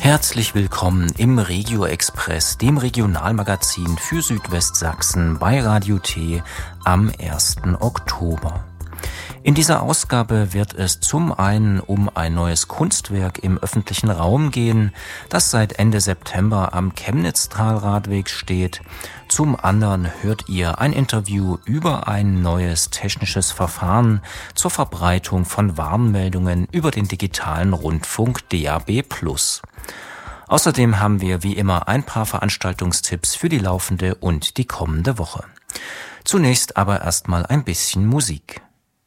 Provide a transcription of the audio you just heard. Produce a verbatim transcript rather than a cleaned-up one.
Herzlich willkommen im Regio Express, dem Regionalmagazin für Südwestsachsen bei Radio T am ersten Oktober. In dieser Ausgabe wird es zum einen um ein neues Kunstwerk im öffentlichen Raum gehen, das seit Ende September am Chemnitztal-Radweg steht. Zum anderen hört ihr ein Interview über ein neues technisches Verfahren zur Verbreitung von Warnmeldungen über den digitalen Rundfunk D A B plus. Außerdem haben wir wie immer ein paar Veranstaltungstipps für die laufende und die kommende Woche. Zunächst aber erstmal ein bisschen Musik.